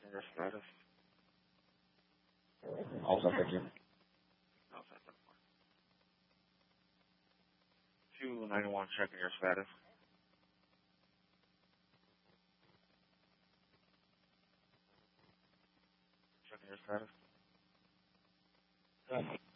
Checking your status. All set, thank you. No, it's not 291, checking your status. Checking your status.